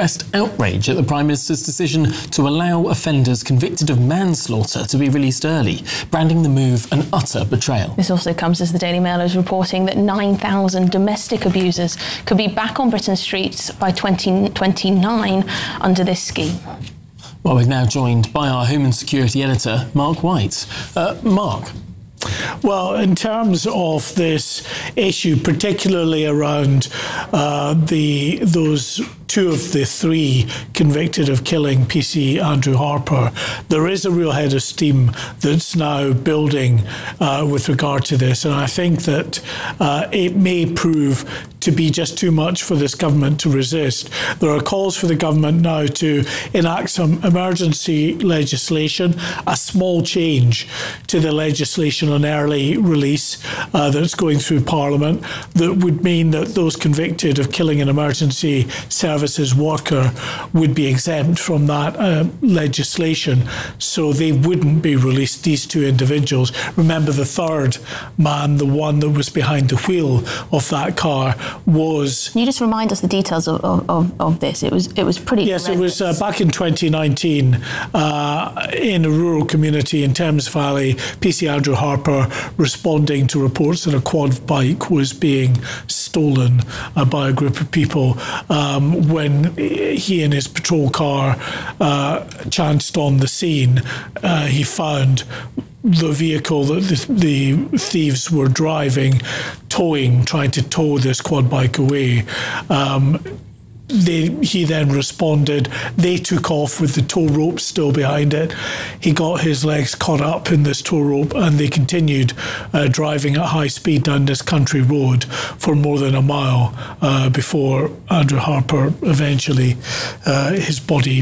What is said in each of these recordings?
expressed outrage at the Prime Minister's decision to allow offenders convicted of manslaughter to be released early, branding the move an utter betrayal. This also comes as the Daily Mail is reporting that 9,000 domestic abusers could be back on Britain's streets by 2029 under this scheme. Well, we're now joined by our Home and Security editor, Mark White. Mark. Well, in terms of this issue, particularly around those two of the three convicted of killing PC Andrew Harper, there is a real head of steam that's now building with regard to this. And I think that it may prove to be just too much for this government to resist. There are calls for the government now to enact some emergency legislation, a small change to the legislation on early release that's going through Parliament that would mean that those convicted of killing an emergency services worker would be exempt from that legislation, so they wouldn't be released, these two individuals. Remember, the third man, the one that was behind the wheel of that car, was... Can you just remind us the details of this? It was pretty... Yes, horrendous. it was back in 2019 in a rural community in Thames Valley. PC Andrew Harper responding to reports that a quad bike was being stolen by a group of people when he and his patrol car chanced on the scene. He found the vehicle that the thieves were driving, trying to tow this quad bike away. He then responded. They took off with the tow rope still behind it. He got his legs caught up in this tow rope, and they continued driving at high speed down this country road for more than a mile before Andrew Harper eventually, his body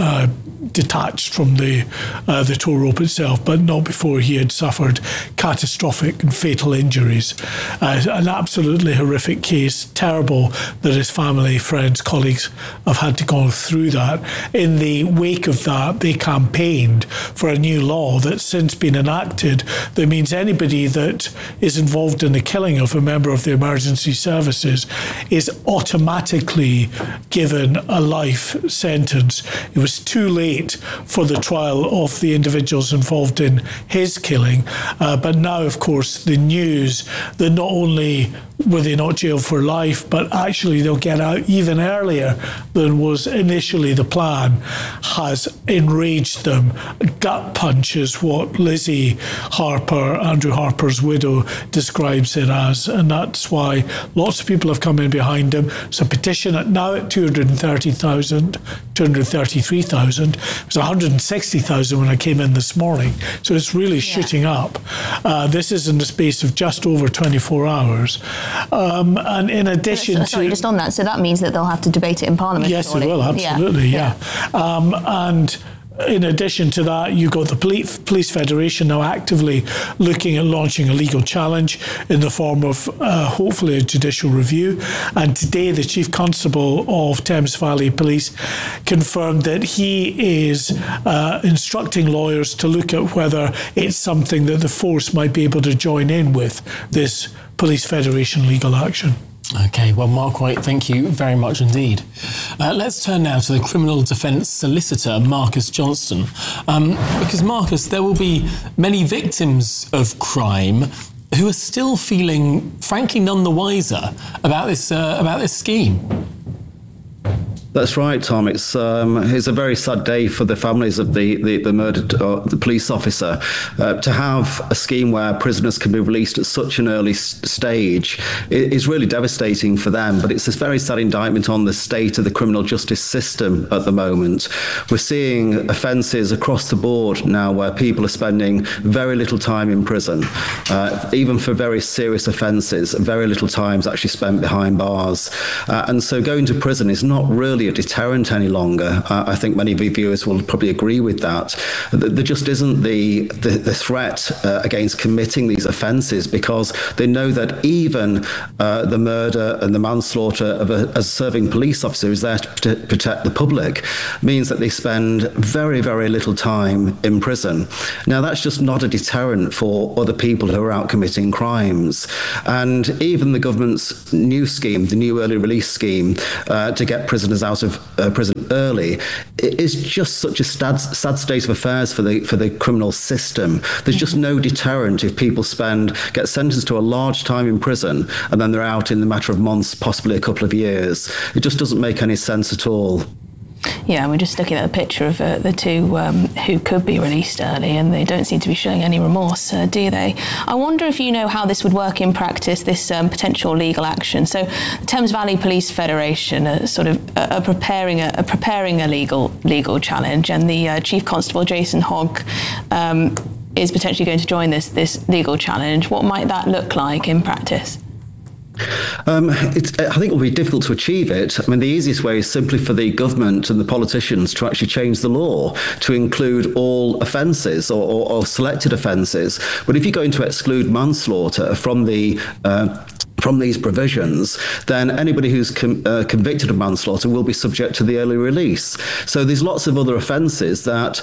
detached from the tow rope itself, but not before he had suffered catastrophic and fatal injuries. An absolutely horrific case. Terrible that his family, friends, colleagues have had to go through that. In the wake of that, they campaigned for a new law that's since been enacted that means anybody that is involved in the killing of a member of the emergency services is automatically given a life sentence. It was too late for the trial of the individuals involved in his killing, but now, of course, the news that not only were they not jailed for life, but actually they'll get out even earlier than was initially the plan, has enraged them. Gut punch is what Lizzie Harper, Andrew Harper's widow, describes it as, and that's why lots of people have come in behind him. It's a petition now at 230,000, 233,000. It was 160,000 when I came in this morning, so it's really shooting up. This is in the space of just over 24 hours. And in addition Sorry, just on that, so that means that they'll have to debate it in Parliament. Yes, surely. they will, absolutely, yeah. And in addition to that, you've got the Police Federation now actively looking at launching a legal challenge in the form of hopefully a judicial review. And today the Chief Constable of Thames Valley Police confirmed that he is instructing lawyers to look at whether it's something that the force might be able to join in with, this Police Federation legal action. OK, well, Mark White, thank you very much indeed. Let's turn now to the criminal defence solicitor, Marcus Johnston. Because, Marcus, there will be many victims of crime who are still feeling, frankly, none the wiser about this scheme. That's right, Tom. It's a very sad day for the families of the murdered the police officer. To have a scheme where prisoners can be released at such an early stage is really devastating for them. But it's a very sad indictment on the state of the criminal justice system at the moment. We're seeing offences across the board now where people are spending very little time in prison, even for very serious offences. Very little time is actually spent behind bars, and so going to prison is not really a deterrent any longer. I think many of your viewers will probably agree with that. There just isn't the threat against committing these offences, because they know that even the murder and the manslaughter of a serving police officer who's there to protect the public means that they spend very, very little time in prison. Now, that's just not a deterrent for other people who are out committing crimes. And even the government's new scheme, the new early release scheme, to get prisoners out out of prison early is just such a sad state of affairs for the criminal system. There's just no deterrent if people get sentenced to a large time in prison and then they're out in the matter of months, possibly a couple of years. It just doesn't make any sense at all. Yeah, we're just looking at a picture of the two who could be released early, and they don't seem to be showing any remorse, do they? I wonder if you know how this would work in practice, this potential legal action. So the Thames Valley Police Federation are preparing a legal challenge, and the Chief Constable, Jason Hogg, is potentially going to join this legal challenge. What might that look like in practice? I think it will be difficult to achieve it. I mean, the easiest way is simply for the government and the politicians to actually change the law to include all offences or selected offences. But if you're going to exclude manslaughter from these provisions, then anybody who's convicted of manslaughter will be subject to the early release. So there's lots of other offences that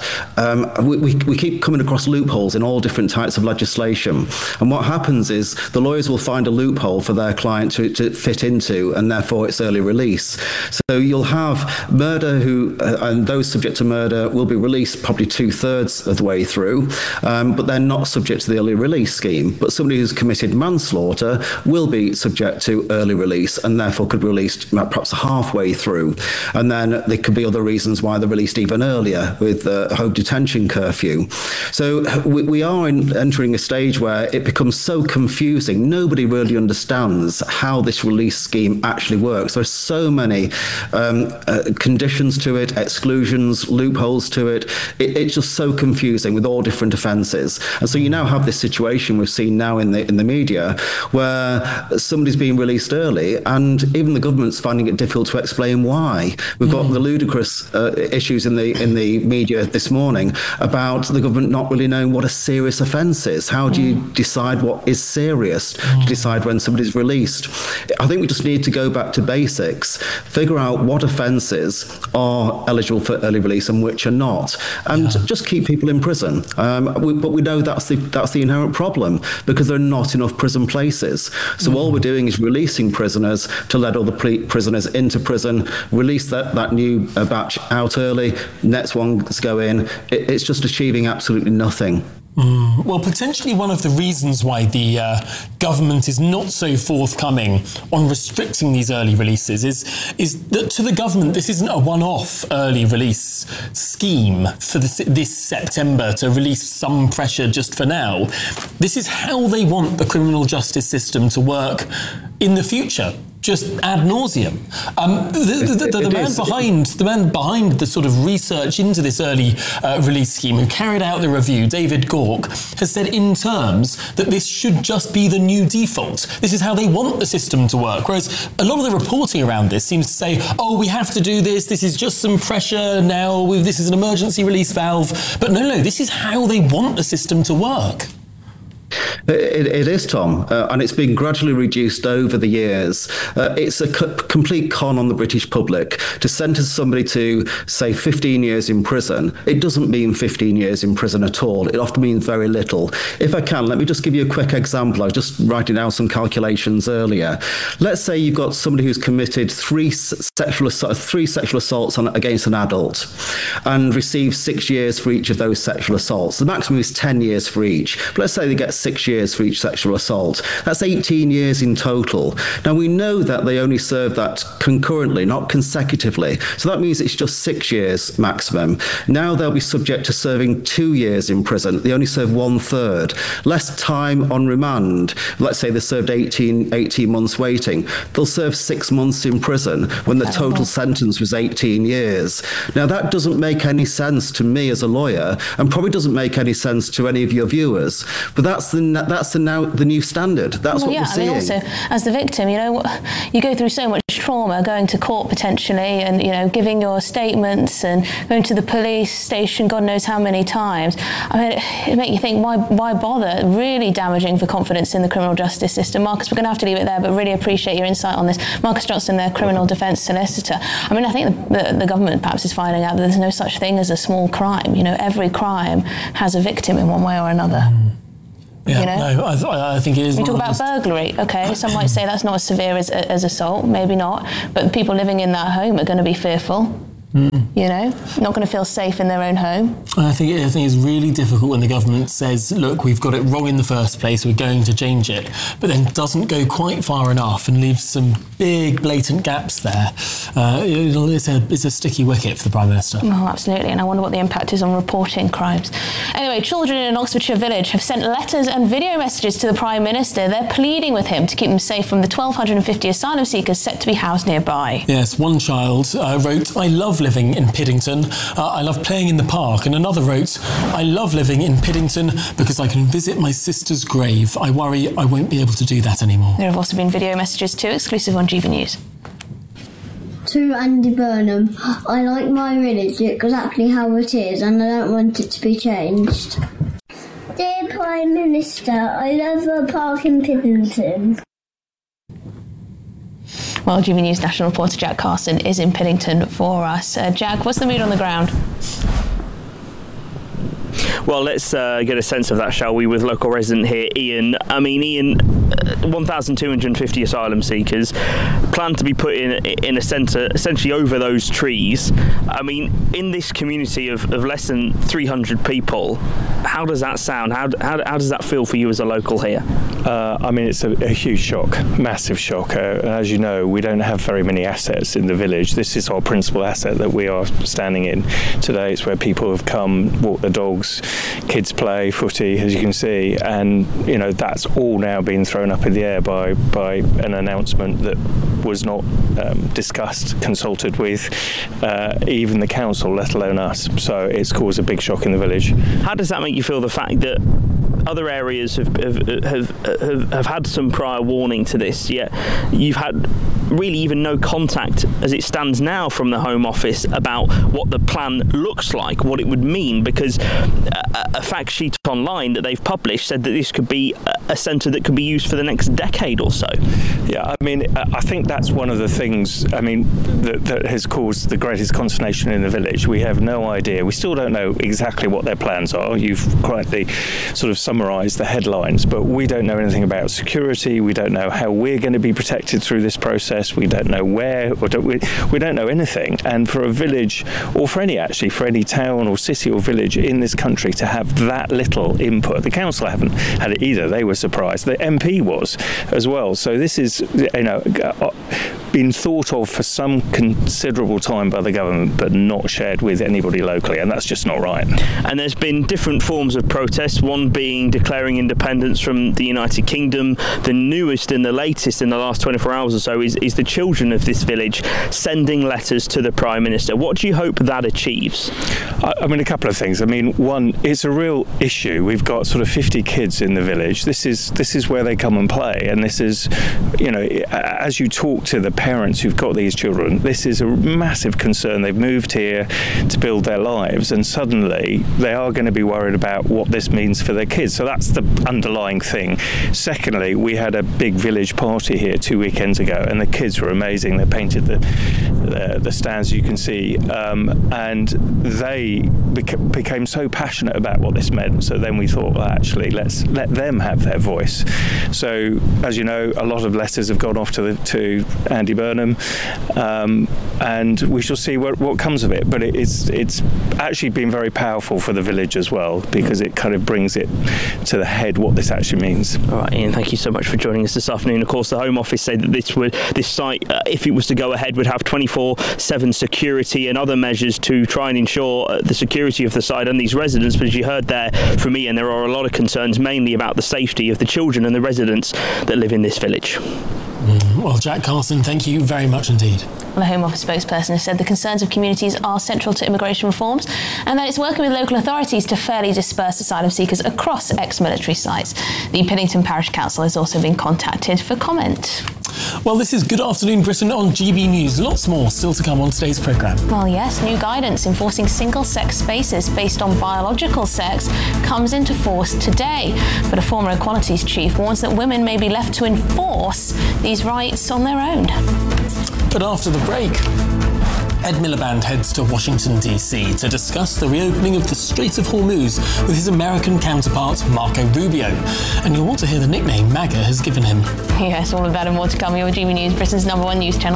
we keep coming across loopholes in all different types of legislation. And what happens is the lawyers will find a loophole for their client to fit into, and therefore it's early release. So you'll have murder and those subject to murder will be released probably 2/3 of the way through, but they're not subject to the early release scheme. But somebody who's committed manslaughter will be subject to early release and therefore could be released perhaps halfway through. And then there could be other reasons why they're released even earlier with home detention curfew. So we are entering a stage where it becomes so confusing. Nobody really understands how this release scheme actually works. There's so many conditions to it, exclusions, loopholes to it. It's just so confusing with all different offences. And so you now have this situation we've seen now in the media where somebody's being released early, and even the government's finding it difficult to explain why. We've got the ludicrous issues in the media this morning about the government not really knowing what a serious offence is. How do you decide what is serious to decide when somebody's released? I think we just need to go back to basics, figure out what offences are eligible for early release and which are not, and just keep people in prison. But we know that's the inherent problem, because there are not enough prison places. So all we're doing is releasing prisoners to let all the prisoners into prison, release that new batch out early, next ones go in. It's just achieving absolutely nothing. Well, potentially one of the reasons why the government is not so forthcoming on restricting these early releases is that to the government this isn't a one-off early release scheme for this September to release some pressure just for now. This is how they want the criminal justice system to work in the future, just ad nauseum. The man behind the sort of research into this early release scheme, who carried out the review, David Gork, has said in terms that this should just be the new default. This is how they want the system to work. Whereas a lot of the reporting around this seems to say, oh, we have to do this. This is just some pressure now. This is an emergency release valve. But no, this is how they want the system to work. It is, Tom, and it's been gradually reduced over the years. It's a complete con on the British public to sentence somebody to, say, 15 years in prison. It doesn't mean 15 years in prison at all. It often means very little. If I can, let me just give you a quick example. I was just writing down some calculations earlier. Let's say you've got somebody who's committed three sexual assaults against an adult and receives 6 years for each of those sexual assaults. The maximum is 10 years for each. But let's say they get 6 years for each sexual assault. That's 18 years in total. Now, we know that they only serve that concurrently, not consecutively. So that means it's just 6 years maximum. Now they'll be subject to serving 2 years in prison. They only serve 1/3. Less time on remand. Let's say they served 18 months waiting. They'll serve 6 months in prison when the total sentence was 18 years. Now, that doesn't make any sense to me as a lawyer, and probably doesn't make any sense to any of your viewers. But that's the new standard. That's what we're seeing. I mean, also, as the victim, you go through so much trauma going to court potentially, and giving your statements and going to the police station God knows how many times. I mean, it makes you think, why bother? Really damaging for confidence in the criminal justice system. Marcus, we're going to have to leave it there, but really appreciate your insight on this. Marcus Johnston, their criminal defence solicitor. I mean, I think the government perhaps is finding out that there's no such thing as a small crime. Every crime has a victim in one way or another. Yeah, you know? no, I think it is. We talk about burglary, okay, some might say that's not as severe as assault, maybe not, but the people living in that home are going to be fearful. You know, not going to feel safe in their own home. I think it's really difficult when the government says, look, we've got it wrong in the first place, we're going to change it, but then doesn't go quite far enough and leaves some big, blatant gaps there. It's a sticky wicket for the Prime Minister. Oh, absolutely, and I wonder what the impact is on reporting crimes. Anyway, children in an Oxfordshire village have sent letters and video messages to the Prime Minister. They're pleading with him to keep them safe from the 1,250 asylum seekers set to be housed nearby. Yes, one child wrote, I love living in Piddington. I love playing in the park. And another wrote, I love living in Piddington because I can visit my sister's grave. I worry I won't be able to do that anymore. There have also been video messages too, exclusive on GB News. To Andy Burnham, I like my village exactly how it is and I don't want it to be changed. Dear Prime Minister, I love a park in Piddington. Well, GB News national reporter Jack Carson is in Piddington for us. Jack, what's the mood on the ground? Well, let's get a sense of that, shall we, with local resident here, Ian. I mean, Ian, 1,250 asylum seekers plan to be put in a centre essentially over those trees. I mean, in this community of less than 300 people, how does that sound? How does that feel for you as a local here? I mean, it's a huge shock, massive shock. As you know, we don't have very many assets in the village. This is our principal asset that we are standing in today. It's where people have come, walk their dogs, kids play footy, as you can see, and you know that's all now been thrown up in the air by an announcement that was not discussed, consulted with even the council, let alone us. So it's caused a big shock in the village. How does that make you feel, the fact that other areas have had some prior warning to this, yet you've had really even no contact as it stands now from the Home Office about what the plan looks like, what it would mean, because a fact sheet online that they've published said that this could be a centre that could be used for the next decade or so. Yeah, I mean, I think that's one of the things, I mean, that has caused the greatest consternation in the village. We have no idea. We still don't know exactly what their plans are. You've rightly sort of summarised the headlines, but we don't know anything about security. We don't know how we're going to be protected through this process. We don't know where, or we don't know anything. And for a village, or for any town or city or village in this country to have that little input, the council haven't had it either. They were surprised. The MP was as well. So this is, been thought of for some considerable time by the government, but not shared with anybody locally, and that's just not right. And there's been different forms of protest, one being declaring independence from the United Kingdom. The newest and the latest in the last 24 hours or so is the children of this village sending letters to the Prime Minister. What do you hope that achieves? I mean, a couple of things. I mean, one, it's a real issue. We've got sort of 50 kids in the village. This is where they come and play, and this is, as you talk to the parents who've got these children, this is a massive concern. They've moved here to build their lives, and suddenly they are going to be worried about what this means for their kids. So that's the underlying thing. Secondly, we had a big village party here 2 weekends ago, and the kids were amazing. They painted the stands, you can see, and they became so passionate about what this meant. So then we thought, well, actually, let's let them have their voice. So, as you know, a lot of letters have gone off to Andy Burnham, and we shall see what comes of it. But it's actually been very powerful for the village as well, because it kind of brings it to the head what this actually means. All right, Ian, thank you so much for joining us this afternoon. Of course, the Home Office said that this site, if it was to go ahead, would have 24/7 security and other measures to try and ensure the security of the site and these residents. But as you heard there from Ian, there are a lot of concerns, mainly about the safety of the children and the residents that live in this village. Well, Jack Carson, thank you very much indeed. Well, the Home Office spokesperson has said the concerns of communities are central to immigration reforms and that it's working with local authorities to fairly disperse asylum seekers across ex-military sites. The Piddington Parish Council has also been contacted for comment. Well, this is Good Afternoon Britain on GB News. Lots more still to come on today's programme. Well, yes, new guidance enforcing single-sex spaces based on biological sex comes into force today. But a former equalities chief warns that women may be left to enforce these rights on their own. But after the break... Ed Miliband heads to Washington, D.C. to discuss the reopening of the Strait of Hormuz with his American counterpart, Marco Rubio. And you'll want to hear the nickname MAGA has given him. Yes, all of that and more to come. You're with GB News, Britain's #1 news channel.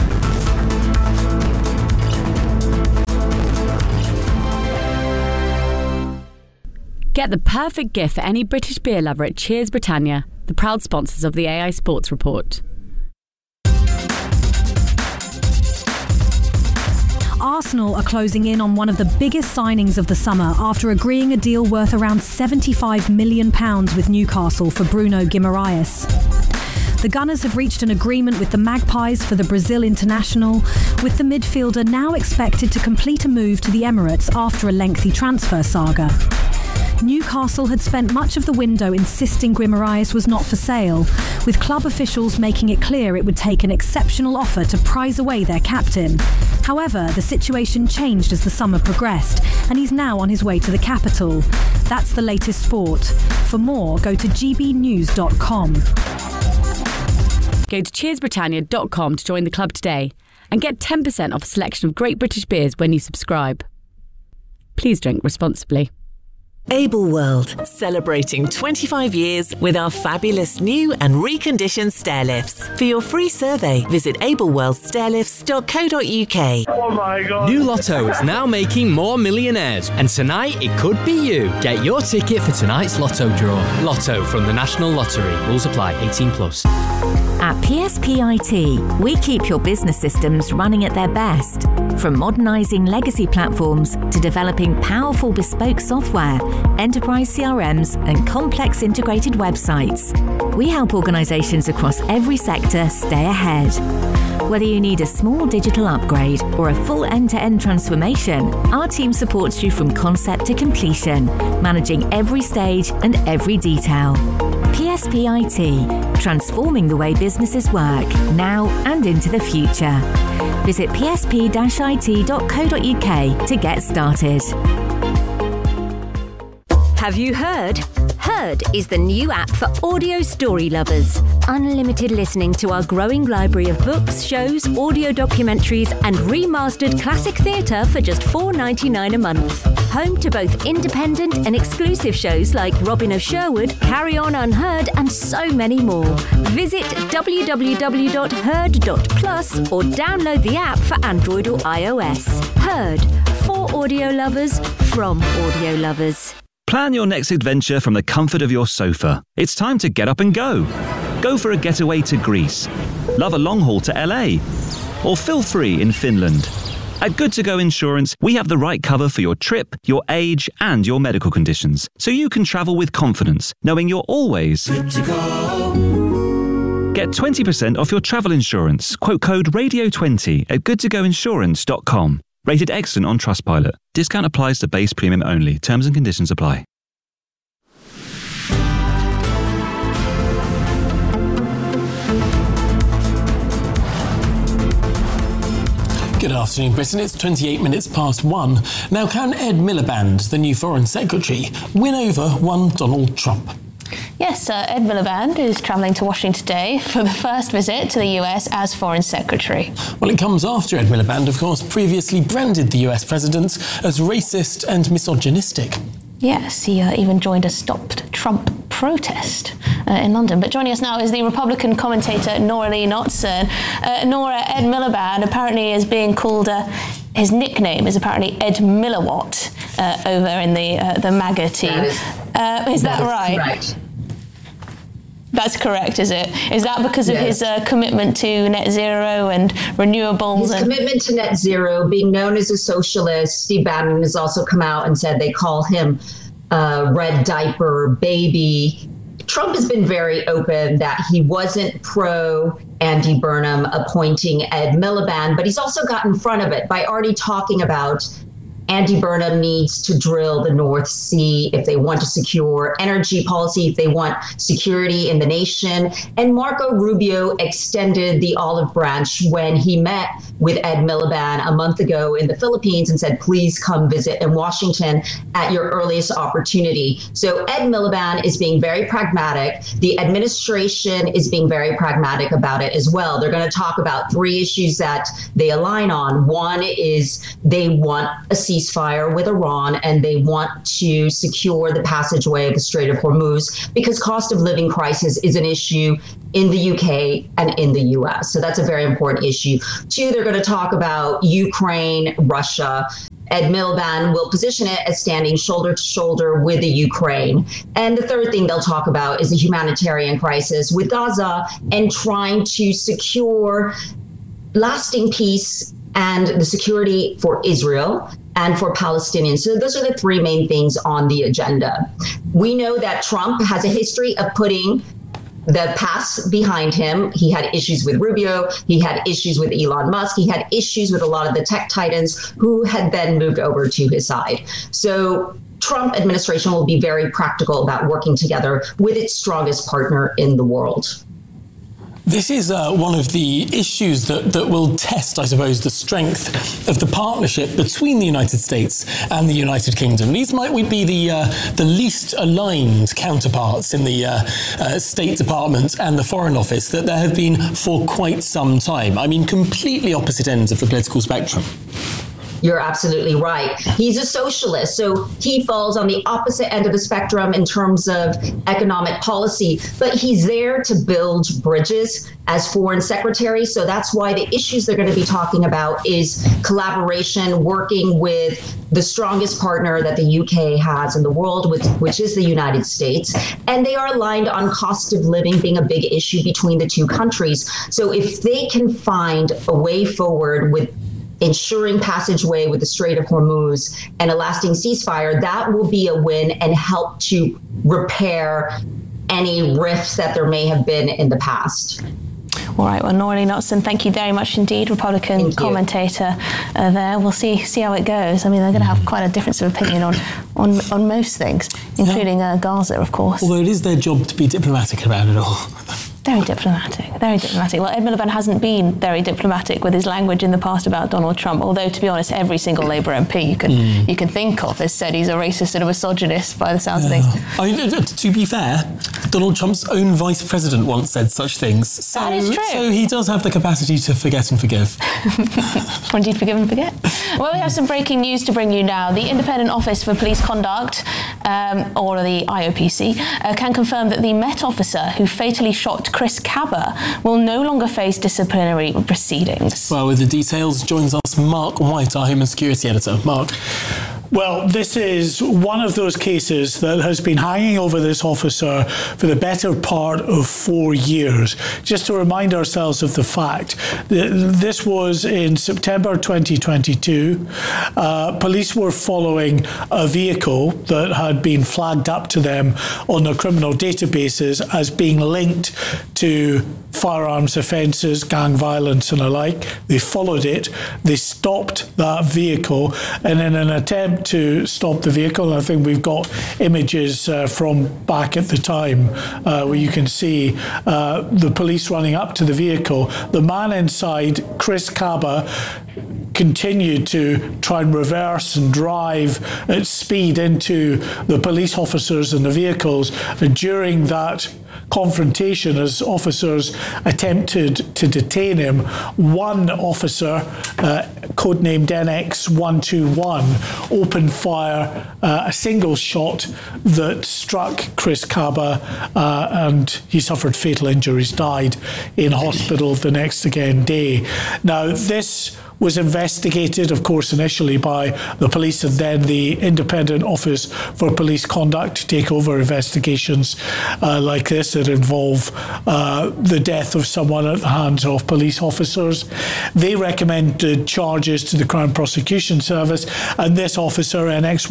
Get the perfect gift for any British beer lover at Cheers Britannia, the proud sponsors of the AI Sports Report. Arsenal are closing in on one of the biggest signings of the summer after agreeing a deal worth around £75 million with Newcastle for Bruno Guimaraes. The Gunners have reached an agreement with the Magpies for the Brazil international, with the midfielder now expected to complete a move to the Emirates after a lengthy transfer saga. Newcastle had spent much of the window insisting Guimaraes was not for sale, with club officials making it clear it would take an exceptional offer to prize away their captain. However, the situation changed as the summer progressed, and he's now on his way to the capital. That's the latest sport. For more, go to gbnews.com. Go to cheersbritannia.com to join the club today and get 10% off a selection of great British beers when you subscribe. Please drink responsibly. Able World, celebrating 25 years with our fabulous new and reconditioned stair lifts. For your free survey, visit ableworldstairlifts.co.uk. Oh my God. New Lotto is now making more millionaires, and tonight it could be you. Get your ticket for tonight's Lotto draw. Lotto from the National Lottery. Rules apply. 18+. At PSPIT, we keep your business systems running at their best. From modernising legacy platforms to developing powerful bespoke software, enterprise CRMs and complex integrated websites, we help organisations across every sector stay ahead. Whether you need a small digital upgrade or a full end-to-end transformation, our team supports you from concept to completion, managing every stage and every detail. PSPIT, transforming the way businesses work, now and into the future. Visit psp-it.co.uk to get started. Have you heard? Heard is the new app for audio story lovers. Unlimited listening to our growing library of books, shows, audio documentaries and remastered classic theatre for just $4.99 a month. Home to both independent and exclusive shows like Robin of Sherwood, Carry On Unheard and so many more. Visit www.heard.plus or download the app for Android or iOS. Heard, for audio lovers, from audio lovers. Plan your next adventure from the comfort of your sofa. It's time to get up and go. Go for a getaway to Greece. Love a long haul to LA. Or feel free in Finland. At Good To Go Insurance, we have the right cover for your trip, your age, and your medical conditions, so you can travel with confidence, knowing you're always good to go. Get 20% off your travel insurance. Quote code RADIO20 at goodtogoinsurance.com. Rated excellent on Trustpilot. Discount applies to base premium only. Terms and conditions apply. Good afternoon, Britain. It's 28 minutes past 1. Now, can Ed Miliband, the new Foreign Secretary, win over one Donald Trump? Yes, Ed Miliband is travelling to Washington today for the first visit to the US as Foreign Secretary. Well, it comes after Ed Miliband, of course, previously branded the US president as racist and misogynistic. Yes, he even joined a Stop Trump protest in London. But joining us now is the Republican commentator Nora Lee Notson. Nora, Ed Miliband apparently is being called, his nickname is apparently Ed Milliwatt over in the MAGA team. Is that right? Correct. That's correct, is it? Is that because of his commitment to net zero and renewables? His commitment to net zero, being known as a socialist. Steve Bannon has also come out and said they call him red diaper baby. Trump has been very open that he wasn't pro Andy Burnham appointing Ed Miliband, but he's also got in front of it by already talking about Andy Burnham needs to drill the North Sea if they want to secure energy policy, if they want security in the nation. And Marco Rubio extended the olive branch when he met with Ed Miliband a month ago in the Philippines and said, please come visit in Washington at your earliest opportunity. So Ed Miliband is being very pragmatic. The administration is being very pragmatic about it as well. They're going to talk about 3 issues that they align on. One is they want a ceasefire with Iran, and they want to secure the passageway of the Strait of Hormuz because cost of living crisis is an issue in the UK and in the US. So that's a very important issue. 2, they're going to talk about Ukraine, Russia. Ed Miliband will position it as standing shoulder to shoulder with the Ukraine. And the 3rd thing they'll talk about is the humanitarian crisis with Gaza and trying to secure lasting peace and the security for Israel and for Palestinians. So those are the 3 main things on the agenda. We know that Trump has a history of putting the past behind him. He had issues with Rubio. He had issues with Elon Musk. He had issues with a lot of the tech titans who had then moved over to his side. So Trump administration will be very practical about working together with its strongest partner in the world. This is one of the issues that will test, I suppose, the strength of the partnership between the United States and the United Kingdom. These might be the least aligned counterparts in the State Department and the Foreign Office that there have been for quite some time. I mean, completely opposite ends of the political spectrum. You're absolutely right. He's a socialist, so he falls on the opposite end of the spectrum in terms of economic policy, but he's there to build bridges as foreign secretary. So that's why the issues they're going to be talking about is collaboration, working with the strongest partner that the UK has in the world, which is the United States. And they are aligned on cost of living being a big issue between the 2 countries. So if they can find a way forward with ensuring passageway with the Strait of Hormuz and a lasting ceasefire, that will be a win and help to repair any rifts that there may have been in the past. All right, well, Noralee Knutson, thank you very much indeed, Republican commentator there. We'll see how it goes. I mean, they're going to have quite a difference of opinion on most things, including Gaza, of course. Although it is their job to be diplomatic about it all. Very diplomatic, very diplomatic. Well, Ed Miliband hasn't been very diplomatic with his language in the past about Donald Trump, although, to be honest, every single Labour MP you can think of has said he's a racist and a misogynist by the sounds of things. I mean, to be fair, Donald Trump's own vice president once said such things. So, that is true. So he does have the capacity to forget and forgive. Indeed, forgive and forget. Well, we have some breaking news to bring you now. The Independent Office for Police Conduct, or the IOPC, can confirm that the Met officer who fatally shot Chris Kaba will no longer face disciplinary proceedings. Well, with the details joins us Mark White, our Home and Security Editor. Mark. Well, this is one of those cases that has been hanging over this officer for the better part of 4 years. Just to remind ourselves of the fact that this was in September 2022. Police were following a vehicle that had been flagged up to them on their criminal databases as being linked to firearms offences, gang violence and the like. They followed it. They stopped that vehicle, and in an attempt to stop the vehicle, I think we've got images from back at the time where you can see the police running up to the vehicle. The man inside, Chris Kaba, continued to try and reverse and drive at speed into the police officers and the vehicles. And during that confrontation, as officers attempted to detain him, one officer, codenamed NX121, opened fire, a single shot that struck Chris Kaba, and he suffered fatal injuries, died in hospital the next day. Now, this was investigated, of course, initially by the police and then the Independent Office for Police Conduct to take over investigations like this. this that involve the death of someone at the hands of police officers. They recommended charges to the Crown Prosecution Service, and this officer,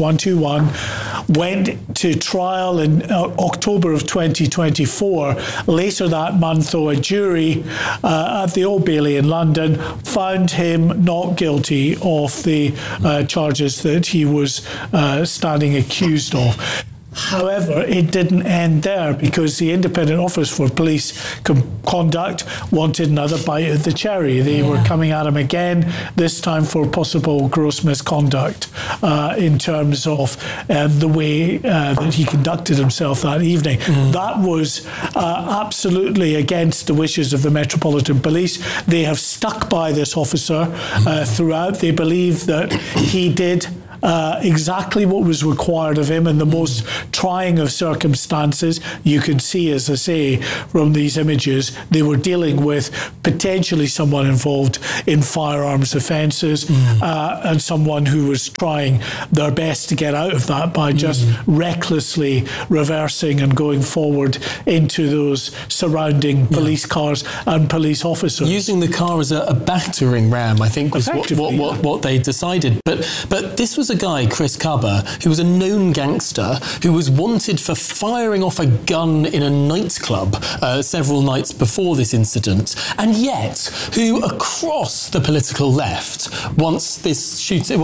NX121, went to trial in October of 2024. Later that month, though, a jury at the Old Bailey in London found him not guilty of the charges that he was standing accused of. However, it didn't end there, because the Independent Office for Police Conduct wanted another bite at the cherry. They were coming at him again, this time for possible gross misconduct in terms of the way that he conducted himself that evening. That was absolutely against the wishes of the Metropolitan Police. They have stuck by this officer throughout. They believe that he did exactly what was required of him in the most trying of circumstances. You can see, as I say, from these images, they were dealing with potentially someone involved in firearms offences and someone who was trying their best to get out of that by just recklessly reversing and going forward into those surrounding police cars and police officers. Using the car as a battering ram, I think, was what they decided. But this was a guy, Chris Kaba, who was a known gangster, who was wanted for firing off a gun in a nightclub several nights before this incident, and yet who, across the political left, once this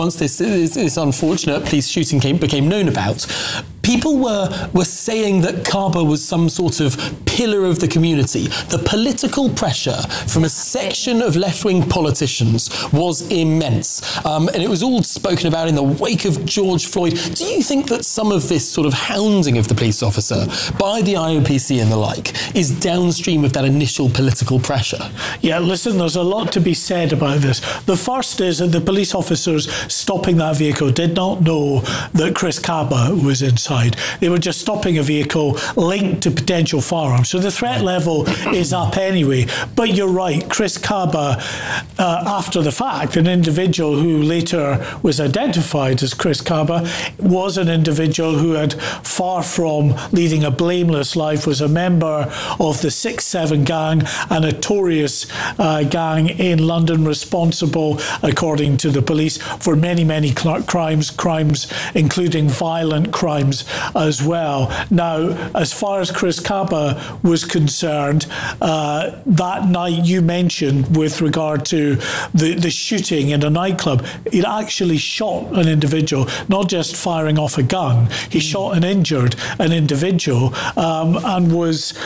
unfortunate police shooting became known about, people were saying that Kaba was some sort of pillar of the community. The political pressure from a section of left-wing politicians was immense. And it was all spoken about in the wake of George Floyd. Do you think that some of this sort of hounding of the police officer by the IOPC and the like is downstream of that initial political pressure? Yeah, listen, there's a lot to be said about this. The first is that the police officers stopping that vehicle did not know that Chris Kaba was inside. They were just stopping a vehicle linked to potential firearms. So the threat level is up anyway. But you're right, Chris Kaba, after the fact, an individual who later was identified as Chris Kaba, was an individual who had, far from leading a blameless life, was a member of the 6-7 gang, a notorious gang in London, responsible, according to the police, for many, many crimes including violent crimes as well. Now, as far as Chris Kaba was concerned, that night you mentioned with regard to the shooting in a nightclub, it actually shot an individual, not just firing off a gun. He shot and injured an individual, and was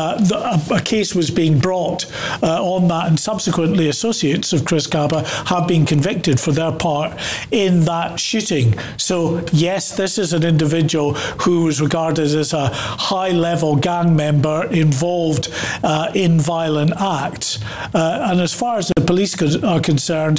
a case was being brought on that, and subsequently associates of Chris Kaba have been convicted for their part in that shooting. So yes, this is an individual who was regarded as a high-level gang member involved in violent acts. And as far as the police are concerned,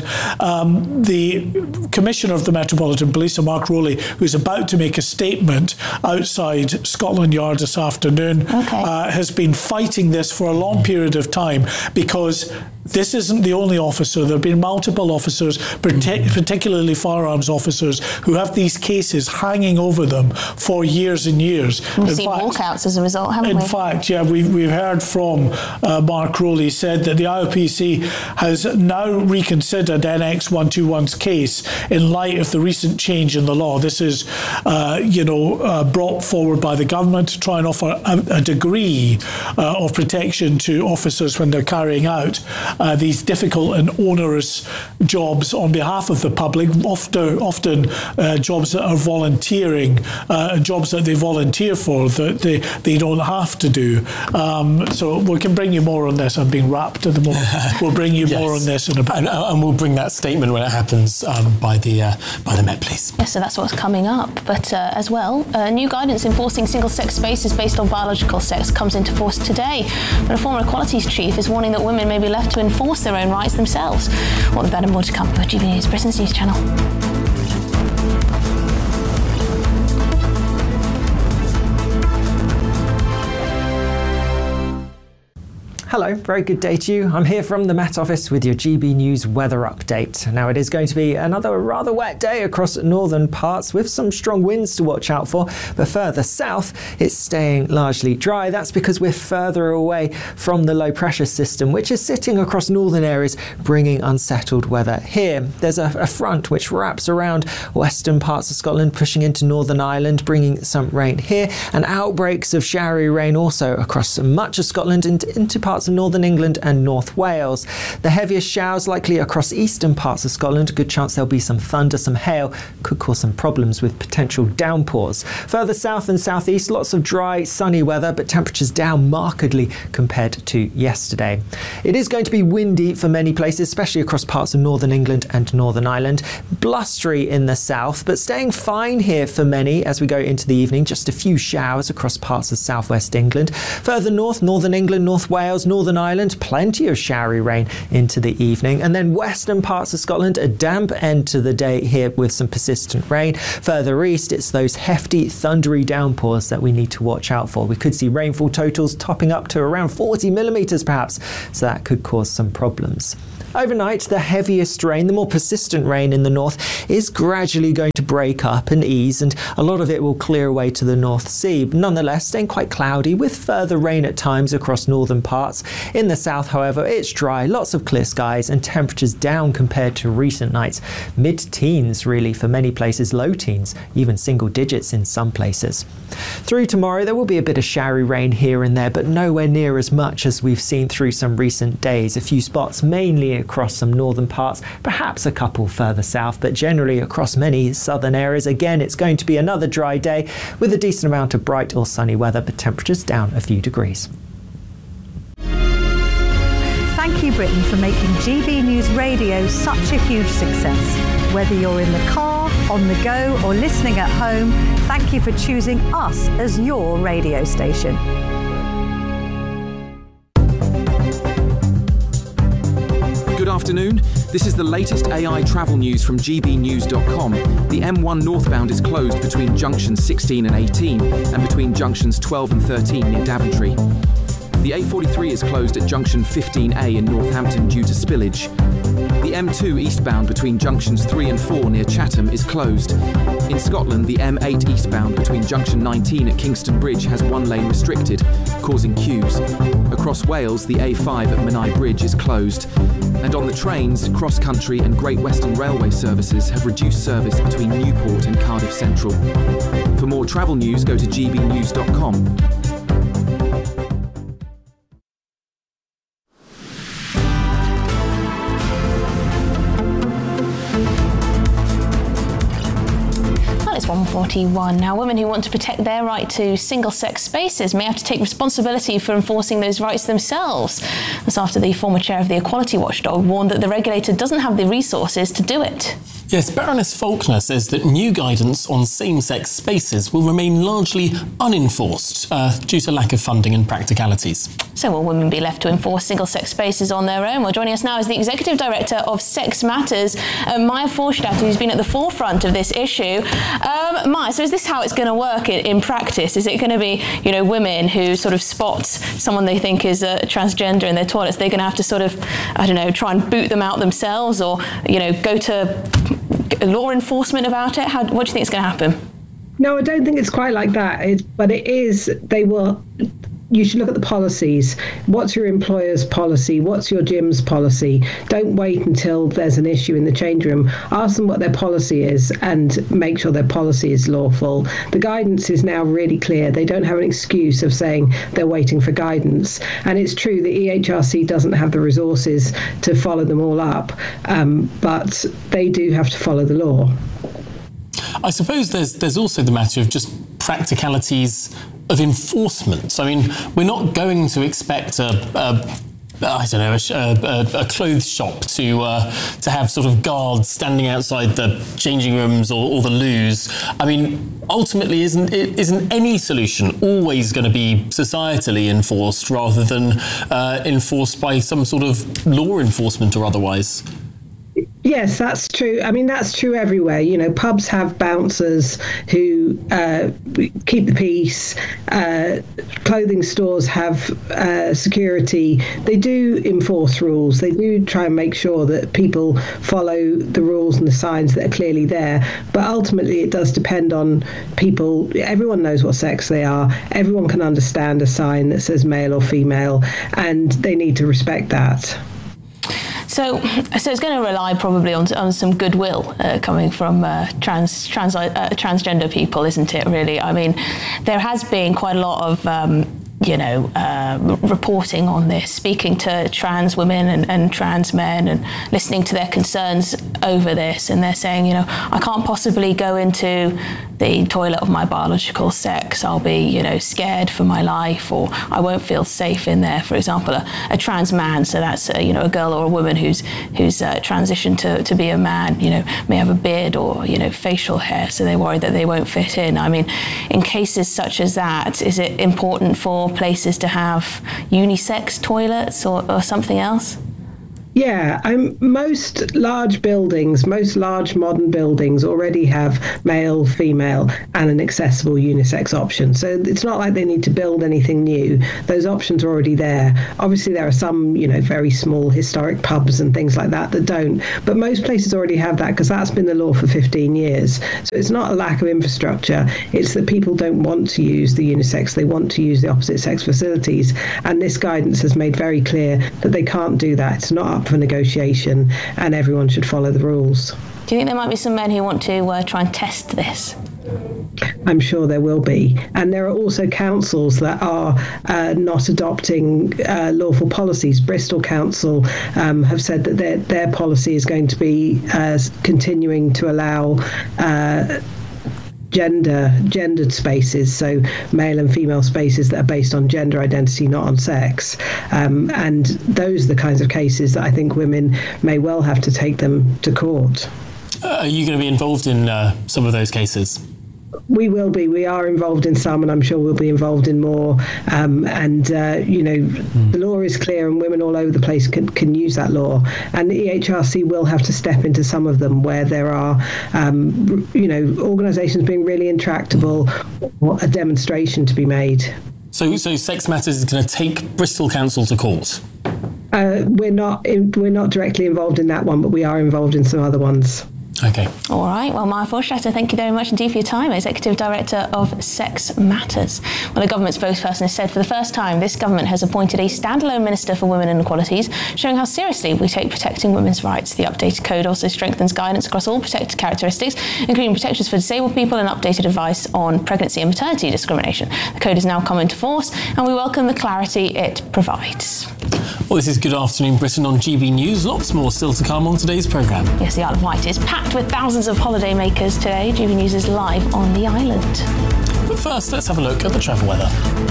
the Commissioner of the Metropolitan Police, Mark Rowley, who's about to make a statement outside Scotland Yard this afternoon, has been fighting this for a long period of time, because this isn't the only officer. There have been multiple officers, particularly firearms officers, who have these cases hanging over them for years and years. We've seen walkouts as a result, haven't we? In fact, yeah, we've heard from Mark Rowley said that the IOPC has now reconsidered NX121's case in light of the recent change in the law. This is, brought forward by the government to try and offer a degree of protection to officers when they're carrying out these difficult and onerous jobs on behalf of the public, often jobs that are volunteering, jobs that they volunteer for, that they don't have to do. So we can bring you more on this. I'm being wrapped at the moment. We'll bring you more on this in a bit. And we'll bring that statement when it happens by the Met Police. Yes, so that's what's coming up. But as well, new guidance enforcing single-sex spaces based on biological sex comes into force today. But a former equalities chief is warning that women may be left to enforce their own rights themselves. All the better, more to come. GB News, Britain's News Channel. Hello, very good day to you. I'm here from the Met Office with your GB News weather update. Now, it is going to be another rather wet day across northern parts with some strong winds to watch out for, but further south it's staying largely dry. That's because we're further away from the low pressure system, which is sitting across northern areas, bringing unsettled weather here. There's a front which wraps around western parts of Scotland, pushing into Northern Ireland, bringing some rain here, and outbreaks of showery rain also across much of Scotland and into parts of northern England and North Wales. The heaviest showers likely across eastern parts of Scotland. Good chance there'll be some thunder, some hail, could cause some problems with potential downpours. Further south and southeast, lots of dry, sunny weather, but temperatures down markedly compared to yesterday. It is going to be windy for many places, especially across parts of northern England and Northern Ireland. Blustery in the south, but staying fine here for many as we go into the evening. Just a few showers across parts of southwest England. Further north, northern England, North Wales, Northern Ireland, plenty of showery rain into the evening. And then western parts of Scotland, a damp end to the day here with some persistent rain. Further east, it's those hefty, thundery downpours that we need to watch out for. We could see rainfall totals topping up to around 40 millimetres perhaps, so that could cause some problems. Overnight, the heaviest rain, the more persistent rain in the north, is gradually going to break up and ease, and a lot of it will clear away to the North Sea. Nonetheless, staying quite cloudy with further rain at times across northern parts. In the south, however, it's dry, lots of clear skies, and temperatures down compared to recent nights. Mid-teens, really, for many places, low teens, even single digits in some places. Through tomorrow, there will be a bit of showery rain here and there, but nowhere near as much as we've seen through some recent days. A few spots, mainly across some northern parts, perhaps a couple further south, but generally across many southern areas. Again, it's going to be another dry day with a decent amount of bright or sunny weather, but temperatures down a few degrees. Thank you, Britain, for making GB News Radio such a huge success. Whether you're in the car, on the go, or listening at home, thank you for choosing us as your radio station. Good afternoon. This is the latest AI travel news from gbnews.com. The M1 northbound is closed between junctions 16 and 18 and between junctions 12 and 13 near Daventry. The A43 is closed at junction 15A in Northampton due to spillage. The M2 eastbound between junctions 3 and 4 near Chatham is closed. In Scotland, the M8 eastbound between junction 19 at Kingston Bridge has one lane restricted, causing queues. Across Wales, the A5 at Menai Bridge is closed. And on the trains, Cross Country and Great Western Railway services have reduced service between Newport and Cardiff Central. For more travel news, go to gbnews.com. It's 1:41 now. Women who want to protect their right to single-sex spaces may have to take responsibility for enforcing those rights themselves. That's after the former chair of the Equality Watchdog warned that the regulator doesn't have the resources to do it. Yes, Baroness Faulkner says that new guidance on same-sex spaces will remain largely unenforced due to lack of funding and practicalities. So will women be left to enforce single-sex spaces on their own? Well, joining us now is the Executive Director of Sex Matters, Maya Forstadt, who's been at the forefront of this issue. Maya, so is this how it's going to work in practice? Is it going to be, women who sort of spot someone they think is a transgender in their toilets, they're going to have to sort of, try and boot them out themselves or, go to law enforcement about it? What do you think is going to happen? No, I don't think it's quite like that. But it is, you should look at the policies. What's your employer's policy? What's your gym's policy? Don't wait until there's an issue in the change room. Ask them what their policy is and make sure their policy is lawful. The guidance is now really clear. They don't have an excuse of saying they're waiting for guidance. And it's true the EHRC doesn't have the resources to follow them all up, but they do have to follow the law. I suppose there's also the matter of just practicalities of enforcement. I mean, we're not going to expect a clothes shop to have sort of guards standing outside the changing rooms or the loos. I mean, ultimately, isn't any solution always going to be societally enforced rather than enforced by some sort of law enforcement or otherwise? Yes, that's true. I mean, that's true everywhere. You know, pubs have bouncers who keep the peace. Clothing stores have security. They do enforce rules. They do try and make sure that people follow the rules and the signs that are clearly there. But ultimately, it does depend on people. Everyone knows what sex they are. Everyone can understand a sign that says male or female, and they need to respect that. So it's going to rely probably on some goodwill coming from transgender people, isn't it, really? I mean, there has been quite a lot of reporting on this, speaking to trans women and trans men and listening to their concerns over this, and they're saying, I can't possibly go into the toilet of my biological sex. I'll be, scared for my life, or I won't feel safe in there. For example, a trans man, so that's a girl or a woman who's transitioned to be a man, may have a beard or facial hair, so they're worried that they won't fit in. I mean, in cases such as that, is it important for places to have unisex toilets or something else? Yeah, most large modern buildings already have male, female, and an accessible unisex option. So it's not like they need to build anything new. Those options are already there. Obviously, there are some, very small historic pubs and things like that don't. But most places already have that because that's been the law for 15 years. So it's not a lack of infrastructure. It's that people don't want to use the unisex. They want to use the opposite sex facilities. And this guidance has made very clear that they can't do that. It's not up for negotiation, and everyone should follow the rules. Do you think there might be some men who want to try and test this? I'm sure there will be. And there are also councils that are not adopting lawful policies. Bristol Council have said that their policy is going to be continuing to allow gendered spaces, so male and female spaces that are based on gender identity, not on sex. And those are the kinds of cases that I think women may well have to take them to court. Are you going to be involved in some of those cases? We will be. We are involved in some, and I'm sure we'll be involved in more. The law is clear, and women all over the place can use that law. And the EHRC will have to step into some of them where there are, organisations being really intractable, or a demonstration to be made. So Sex Matters is going to take Bristol Council to court? We're not directly involved in that one, but we are involved in some other ones. Okay. All right. Well, Maya Forstrater, thank you very much indeed for your time, Executive Director of Sex Matters. Well, the government spokesperson has said for the first time this government has appointed a standalone Minister for Women and Equalities, showing how seriously we take protecting women's rights. The updated code also strengthens guidance across all protected characteristics, including protections for disabled people and updated advice on pregnancy and maternity discrimination. The code has now come into force, and we welcome the clarity it provides. Well, this is Good Afternoon Britain on GB News. Lots more still to come on today's programme. Yes, the Isle of Wight is packed with thousands of holidaymakers today. GB News is live on the island. But first, let's have a look at the travel weather.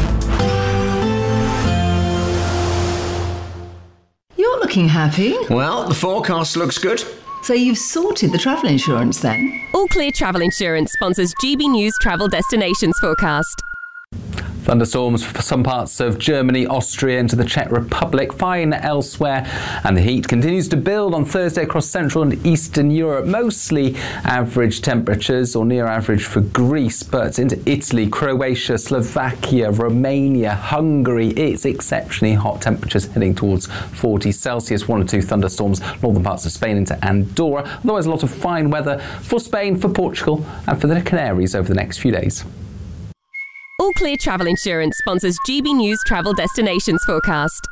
You're looking happy. Well, the forecast looks good. So you've sorted the travel insurance then? All Clear Travel Insurance sponsors GB News Travel Destinations Forecast. Thunderstorms for some parts of Germany, Austria into the Czech Republic, fine elsewhere, and the heat continues to build on Thursday across Central and Eastern Europe. Mostly average temperatures or near average for Greece, but into Italy, Croatia, Slovakia, Romania, Hungary, it's exceptionally hot temperatures heading towards 40 Celsius. 1 or 2 thunderstorms northern parts of Spain into Andorra. Otherwise a lot of fine weather for Spain, for Portugal and for the Canaries over the next few days. All Clear Travel Insurance sponsors GB News Travel Destinations Forecast.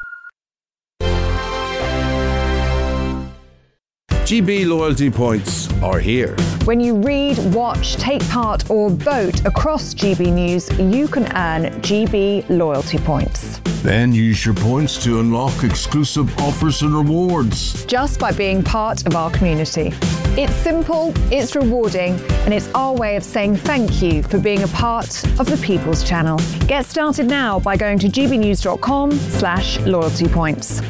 GB loyalty points are here. When you read, watch, take part or vote across GB News, you can earn GB loyalty points. Then use your points to unlock exclusive offers and rewards. Just by being part of our community. It's simple, it's rewarding, and it's our way of saying thank you for being a part of the People's Channel. Get started now by going to gbnews.com/loyalty points.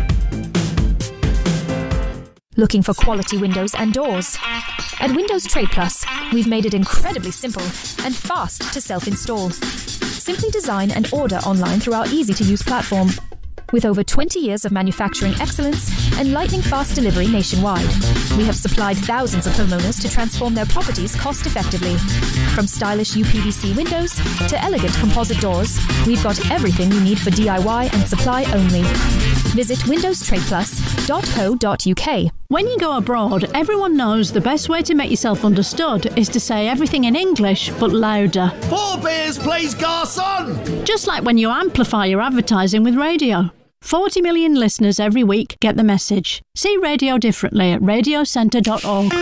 Looking for quality windows and doors? At Windows Trade Plus, we've made it incredibly simple and fast to self-install. Simply design and order online through our easy-to-use platform. With over 20 years of manufacturing excellence and lightning-fast delivery nationwide, we have supplied thousands of homeowners to transform their properties cost-effectively. From stylish UPVC windows to elegant composite doors, we've got everything you need for DIY and supply only. Visit windowstradeplus.co.uk. When you go abroad, everyone knows the best way to make yourself understood is to say everything in English, but louder. 4 beers, please, garçon! Just like when you amplify your advertising with radio. 40 million listeners every week get the message. See radio differently at radiocentre.org.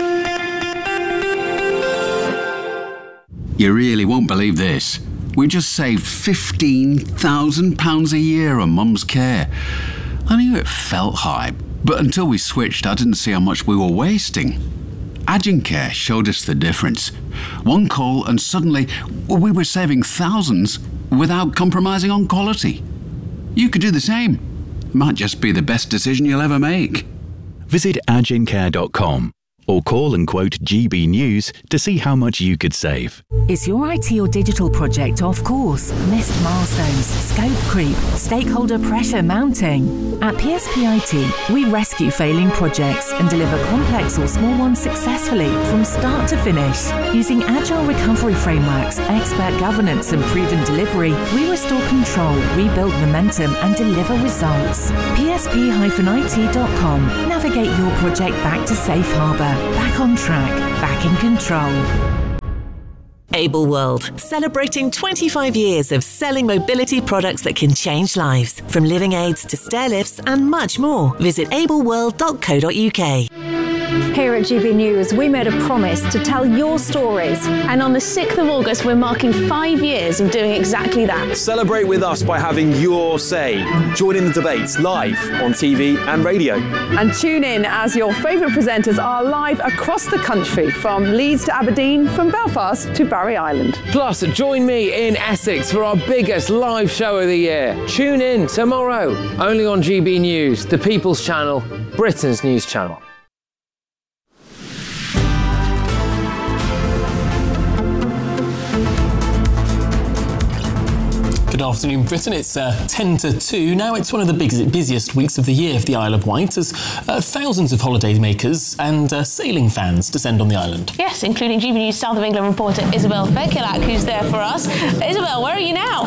You really won't believe this. We just saved £15,000 a year on Mum's care. I knew it felt high, but until we switched, I didn't see how much we were wasting. Agencare showed us the difference. One call and suddenly we were saving thousands without compromising on quality. You could do the same. Might just be the best decision you'll ever make. Visit agencare.com or call and quote GB News to see how much you could save. Is your IT or digital project off course? Missed milestones, scope creep, stakeholder pressure mounting? At PSP IT, we rescue failing projects and deliver complex or small ones successfully from start to finish. Using agile recovery frameworks, expert governance and proven delivery, we restore control, rebuild momentum and deliver results. PSP-IT.com. Navigate your project back to safe harbour, back on track, back in control. Able World, celebrating 25 years of selling mobility products that can change lives. From living aids to stair lifts and much more. Visit ableworld.co.uk. Here at GB News, we made a promise to tell your stories. And on the 6th of August, we're marking 5 years of doing exactly that. Celebrate with us by having your say. Join in the debates live on TV and radio. And tune in as your favourite presenters are live across the country, from Leeds to Aberdeen, from Belfast to Barry Island. Plus, join me in Essex for our biggest live show of the year. Tune in tomorrow, only on GB News, the People's Channel, Britain's news channel. Good afternoon, Britain. It's 10 to 2. Now it's one of the busiest weeks of the year for the Isle of Wight as thousands of holiday makers and sailing fans descend on the island. Yes, including GB News South of England reporter Isabel Fekilak, who's there for us. Isabel, where are you now?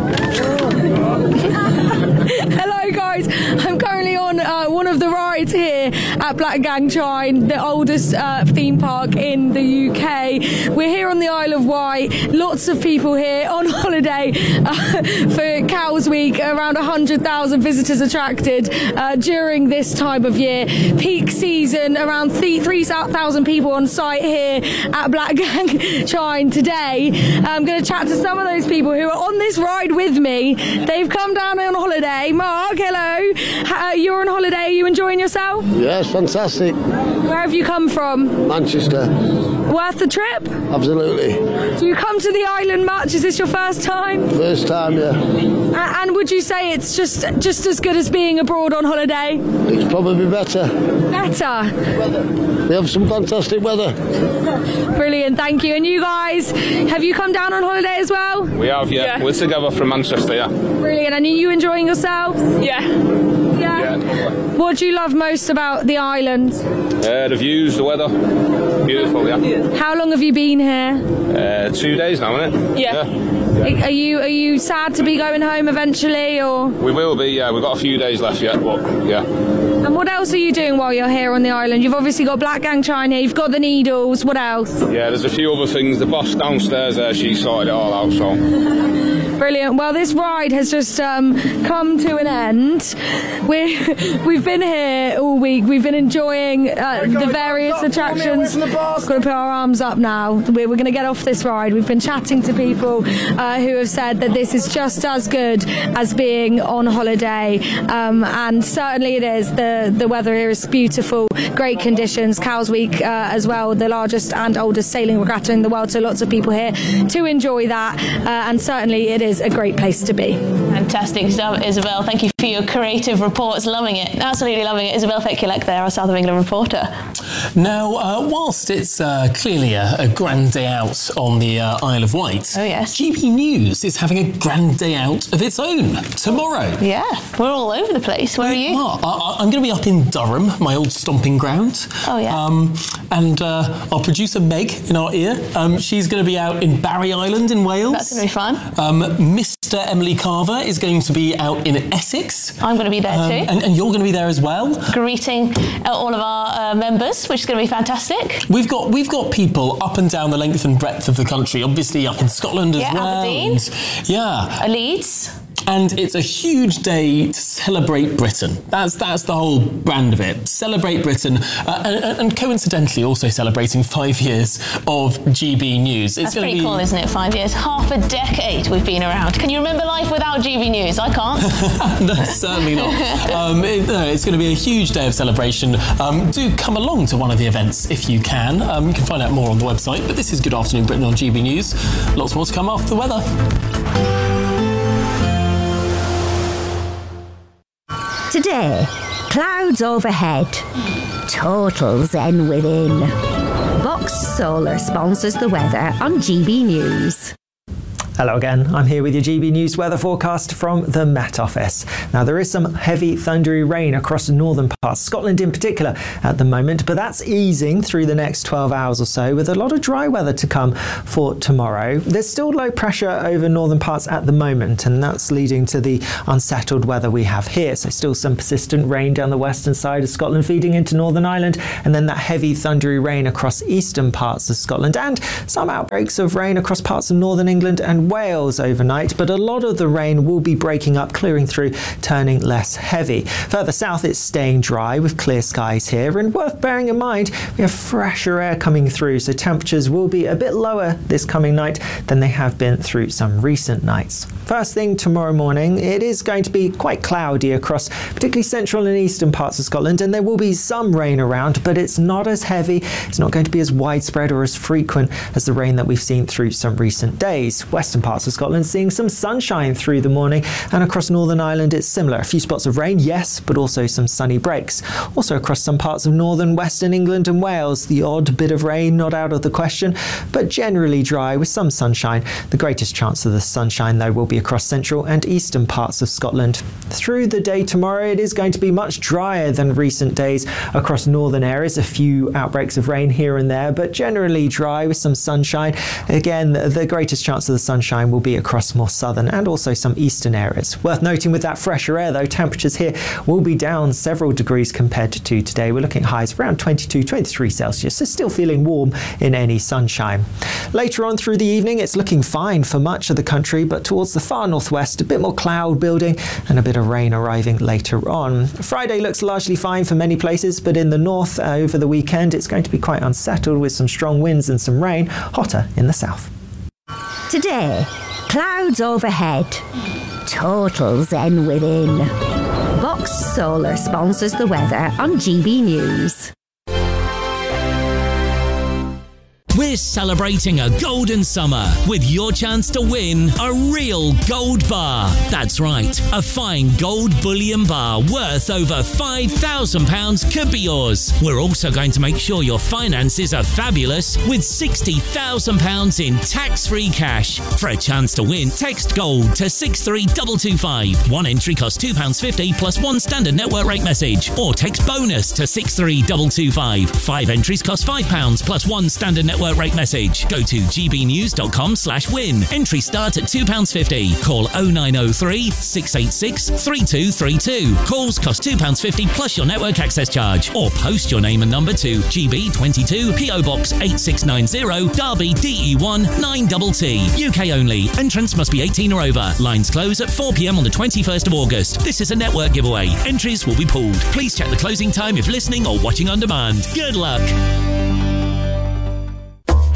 Hello guys, I'm currently on one of the rides here at Black Gang Chine, the oldest theme park in the UK. We're here on the Isle of Wight, lots of people here on holiday for Cows Week, around 100,000 visitors attracted during this time of year. Peak season, around 3,000 people on site here at Black Gang Chine today. I'm going to chat to some of those people who are on this ride with me. They've come down on holiday. Mark, hello. You're on holiday. Are you enjoying yourself? Yes, fantastic. Where have you come from? Manchester. Worth the trip? Absolutely. Do you come to the island much? Is this your first time? First time, yeah. And would you say it's just as good as being abroad on holiday? It's probably better. Better? We have some fantastic weather. Brilliant, thank you. And you guys, have you come down on holiday as well? We have, yeah. We're together from Manchester, yeah. Brilliant. And are you enjoying yourselves? Yeah. What do you love most about the island? The views, the weather. Beautiful, yeah. How long have you been here? 2 days now, isn't it? Yeah. Are you sad to be going home eventually, or? We will be, yeah. We've got a few days left yet, but yeah. And what else are you doing while you're here on the island? You've obviously got Black Gang Chine here, you've got the Needles, what else? Yeah, there's a few other things. The boss downstairs there, she sorted it all out, so. Brilliant. Well, this ride has just come to an end. We've been here all week. We've been enjoying the various attractions. We've got to put our arms up now. We're going to get off this ride. We've been chatting to people who have said that this is just as good as being on holiday, and certainly it is. The weather here is beautiful, great conditions. Cows Week as well, the largest and oldest sailing regatta in the world, so lots of people here to enjoy that, and certainly it is a great place to be. And Fantastic stuff, Isabel. Thank you for your creative reports. Loving it. Absolutely loving it. Isabel Fekulek there, our South of England reporter. Now, whilst it's clearly a grand day out on the Isle of Wight, oh yes, GB News is having a grand day out of its own tomorrow. Yeah, we're all over the place. Where are you? I'm going to be up in Durham, my old stomping ground. Oh yeah. And our producer Meg in our ear, she's going to be out in Barry Island in Wales. That's going to be fun. Mr. Emily Carver is going to be out in Essex. I'm going to be there too. And you're going to be there as well. Greeting all of our members, which is going to be fantastic. We've got people up and down the length and breadth of the country, obviously up in Scotland as well. Aberdeen. Leeds. And it's a huge day to celebrate Britain. That's the whole brand of it. Celebrate Britain, and coincidentally also celebrating 5 years of GB News. That's pretty cool, isn't it? 5 years, half a decade we've been around. Can you remember life without GB News? I can't. No, certainly not. It's going to be a huge day of celebration. Do come along to one of the events if you can. You can find out more on the website. But this is Good Afternoon Britain on GB News. Lots more to come after the weather. Today, clouds overhead, total zen within. Box Solar sponsors the weather on GB News. Hello again, I'm here with your GB News weather forecast from the Met Office. Now there is some heavy thundery rain across the northern parts, Scotland in particular at the moment, but that's easing through the next 12 hours or so with a lot of dry weather to come for tomorrow. There's still low pressure over northern parts at the moment, and that's leading to the unsettled weather we have here. So still some persistent rain down the western side of Scotland feeding into Northern Ireland, and then that heavy thundery rain across eastern parts of Scotland, and some outbreaks of rain across parts of northern England and Wales overnight, but a lot of the rain will be breaking up, clearing through, turning less heavy. Further south it's staying dry with clear skies here, and worth bearing in mind we have fresher air coming through, so temperatures will be a bit lower this coming night than they have been through some recent nights. First thing tomorrow morning, it is going to be quite cloudy across particularly central and eastern parts of Scotland, and there will be some rain around, but it's not as heavy, it's not going to be as widespread or as frequent as the rain that we've seen through some recent days. Western parts of Scotland seeing some sunshine through the morning, and across Northern Ireland it's similar. A few spots of rain, yes, but also some sunny breaks. Also across some parts of northern western England and Wales, the odd bit of rain not out of the question, but generally dry with some sunshine. The greatest chance of the sunshine though will be across central and eastern parts of Scotland. Through the day tomorrow it is going to be much drier than recent days across northern areas. A few outbreaks of rain here and there, but generally dry with some sunshine. Again, the greatest chance of the sunshine will be across more southern and also some eastern areas. Worth noting with that fresher air though, temperatures here will be down several degrees compared to today. We're looking at highs around 22, 23 Celsius, so still feeling warm in any sunshine. Later on through the evening it's looking fine for much of the country, but towards the far northwest a bit more cloud building and a bit of rain arriving later on. Friday looks largely fine for many places, but in the north over the weekend it's going to be quite unsettled with some strong winds and some rain, hotter in the south. Today, clouds overhead, total zen within. Box Solar sponsors the weather on GB News. We're celebrating a golden summer with your chance to win a real gold bar. That's right, a fine gold bullion bar worth over £5,000 could be yours. We're also going to make sure your finances are fabulous with £60,000 in tax-free cash. For a chance to win, text GOLD to 63225. One entry costs £2.50 plus one standard network rate message. Or text BONUS to 63225. 5 entries cost £5 plus one standard network rate message. Go to gbnews.com/win. Entry start at £2.50. Call 0903 686 3232. Calls cost £2.50 plus your network access charge. Or post your name and number to GB22 PO Box 8690 Derby DE1 9TT. UK only. Entrance must be 18 or over. Lines close at 4 p.m. on the 21st of August. This is a network giveaway. Entries will be pulled. Please check the closing time if listening or watching on demand. Good luck.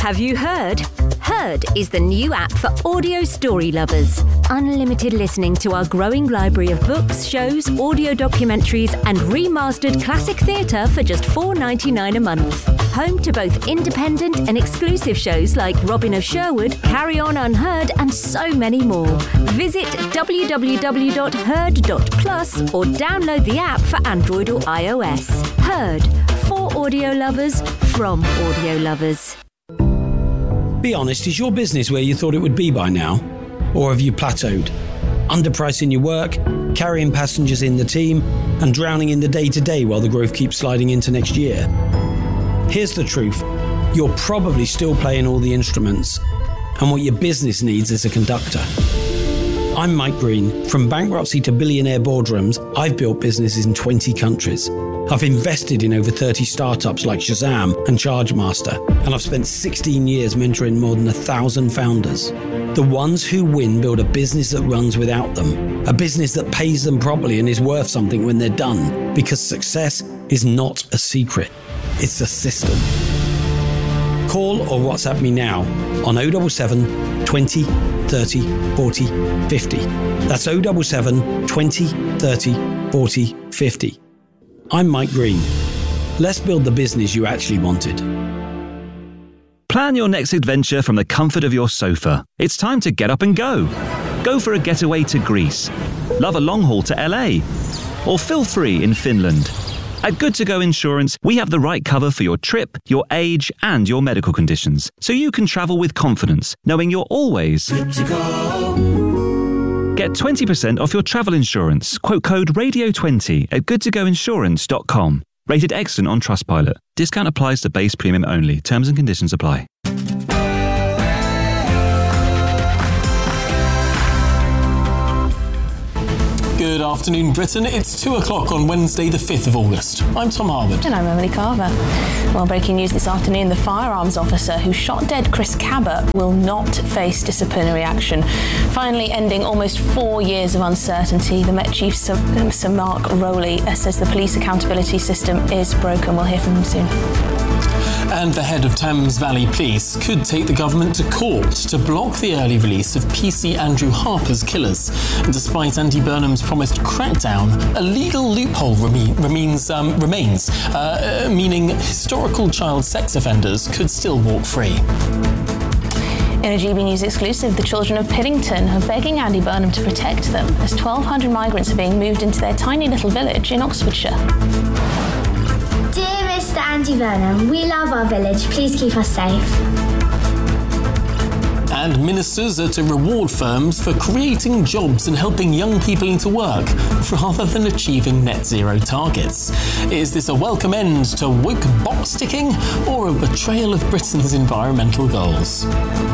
Have you heard? Heard is the new app for audio story lovers. Unlimited listening to our growing library of books, shows, audio documentaries and remastered classic theatre for just $4.99 a month. Home to both independent and exclusive shows like Robin of Sherwood, Carry On Unheard and so many more. Visit www.heard.plus or download the app for Android or iOS. Heard. For audio lovers, from audio lovers. Be honest, is your business where you thought it would be by now? Or have you plateaued? Underpricing your work, carrying passengers in the team, and drowning in the day-to-day while the growth keeps sliding into next year? Here's the truth. You're probably still playing all the instruments, and what your business needs is a conductor. I'm Mike Green. From bankruptcy to billionaire boardrooms, I've built businesses in 20 countries. I've invested in over 30 startups like Shazam and Chargemaster, and I've spent 16 years mentoring more than 1,000 founders. The ones who win build a business that runs without them, a business that pays them properly and is worth something when they're done, because success is not a secret, it's a system. Call or WhatsApp me now on 077 20 30 40 50. That's 077 20 30 40 50. I'm Mike Green. Let's build the business you actually wanted. Plan your next adventure from the comfort of your sofa. It's time to get up and go. Go for a getaway to Greece. Love a long haul to LA. Or feel free in Finland. At Good To Go Insurance, we have the right cover for your trip, your age, and your medical conditions, so you can travel with confidence, knowing you're always good to go. Get 20% off your travel insurance. Quote code RADIO20 at goodtogoinsurance.com. Rated excellent on Trustpilot. Discount applies to base premium only. Terms and conditions apply. Good afternoon, Britain. It's 2 o'clock on Wednesday, the 5th of August. I'm Tom Harwood. And I'm Emily Carver. Well, breaking news this afternoon, the firearms officer who shot dead Chris Cabot will not face disciplinary action. Finally ending almost 4 years of uncertainty, the Met Chief, Sir Mark Rowley, says the police accountability system is broken. We'll hear from him soon. And the head of Thames Valley Police could take the government to court to block the early release of PC Andrew Harper's killers. And despite Andy Burnham's promised crackdown, a legal loophole remains, meaning historical child sex offenders could still walk free. In a GB News exclusive, the children of Piddington are begging Andy Burnham to protect them as 1,200 migrants are being moved into their tiny little village in Oxfordshire. Dear Mr. Andy Burnham, we love our village. Please keep us safe. And ministers are to reward firms for creating jobs and helping young people into work rather than achieving net zero targets. Is this a welcome end to woke box sticking or a betrayal of Britain's environmental goals?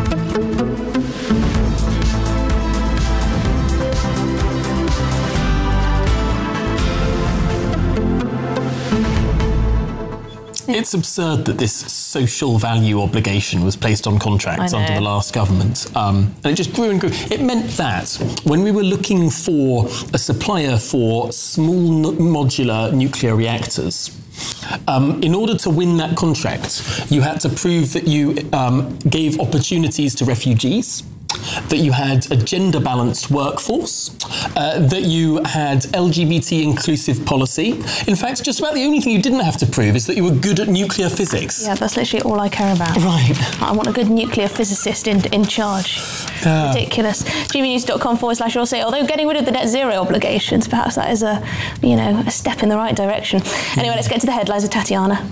It's absurd that this social value obligation was placed on contracts under the last government. And it just grew and grew. It meant that when we were looking for a supplier for small modular nuclear reactors, in order to win that contract, you had to prove that you gave opportunities to refugees, that you had a gender-balanced workforce, that you had LGBT inclusive policy. In fact, just about the only thing you didn't have to prove is that you were good at nuclear physics. Yeah, that's literally all I care about. Right. I want a good nuclear physicist in charge. Ridiculous. gbnews.com/you'll say, although getting rid of the net zero obligations, perhaps that is a step in the right direction. Anyway, let's get to the headlines with Tatiana.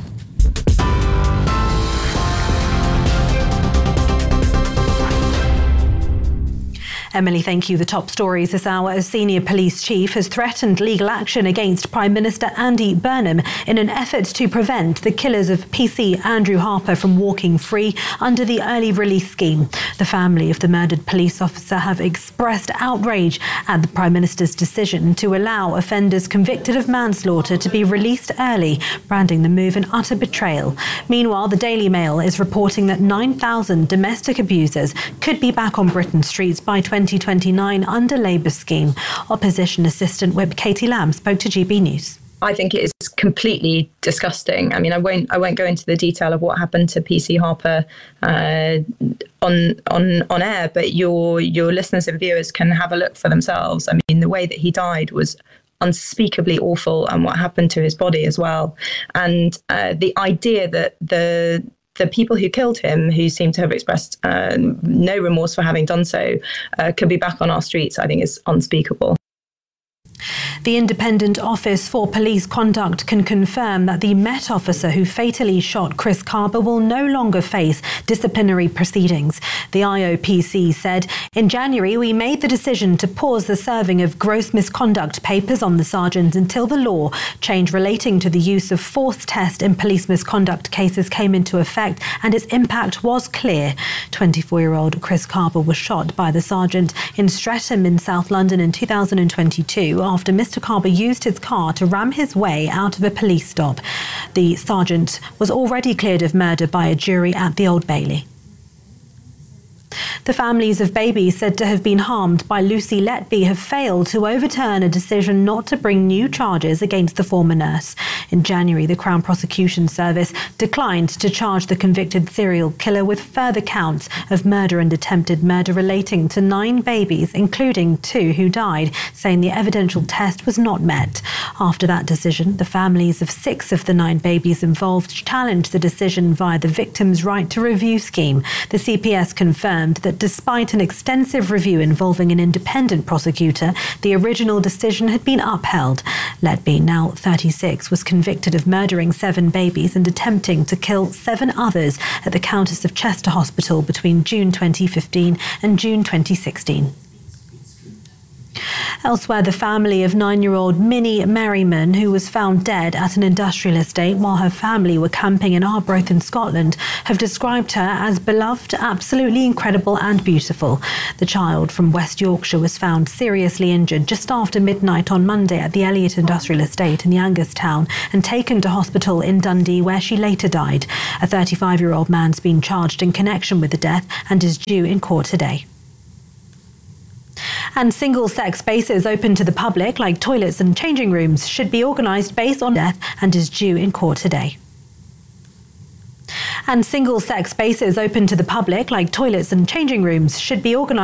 Emily, thank you. The top stories this hour. A senior police chief has threatened legal action against Prime Minister Andy Burnham in an effort to prevent the killers of PC Andrew Harper from walking free under the early release scheme. The family of the murdered police officer have expressed outrage at the Prime Minister's decision to allow offenders convicted of manslaughter to be released early, branding the move an utter betrayal. Meanwhile, the Daily Mail is reporting that 9,000 domestic abusers could be back on Britain's streets by 2029 under Labour's scheme. Opposition Assistant Whip Katie Lamb spoke to GB News. I think it is completely disgusting. I mean, I won't go into the detail of what happened to PC Harper on air, but your listeners and viewers can have a look for themselves. I mean, the way that he died was unspeakably awful, and what happened to his body as well. And the idea that the people who killed him, who seem to have expressed no remorse for having done so, could be back on our streets, I think is unspeakable. The Independent Office for Police Conduct can confirm that the Met officer who fatally shot Chris Carber will no longer face disciplinary proceedings. The IOPC said, in January, we made the decision to pause the serving of gross misconduct papers on the sergeant until the law change relating to the use of force test in police misconduct cases came into effect and its impact was clear. 24-year-old Chris Carber was shot by the sergeant in Streatham in South London in 2022 after Mr. Carber used his car to ram his way out of a police stop. The sergeant was already cleared of murder by a jury at the Old Bailey. The families of babies said to have been harmed by Lucy Letby have failed to overturn a decision not to bring new charges against the former nurse. In January, the Crown Prosecution Service declined to charge the convicted serial killer with further counts of murder and attempted murder relating to 9 babies, including 2 who died, saying the evidential test was not met. After that decision, the families of 6 of the 9 babies involved challenged the decision via the Victims' Right to Review scheme. The CPS confirmed that despite an extensive review involving an independent prosecutor, the original decision had been upheld. Letby, now 36, was convicted of murdering 7 babies and attempting to kill 7 others at the Countess of Chester Hospital between June 2015 and June 2016. Elsewhere, the family of 9-year-old Minnie Merriman, who was found dead at an industrial estate while her family were camping in Arbroath in Scotland, have described her as beloved, absolutely incredible and beautiful. The child from West Yorkshire was found seriously injured just after midnight on Monday at the Elliott Industrial Estate in Youngerstown and taken to hospital in Dundee, where she later died. A 35-year-old man's been charged in connection with the death and is due in court today. And single-sex spaces open to the public, like toilets and changing rooms, should be organised based on death and is due in court today. And single-sex spaces open to the public, like toilets and changing rooms, should be organised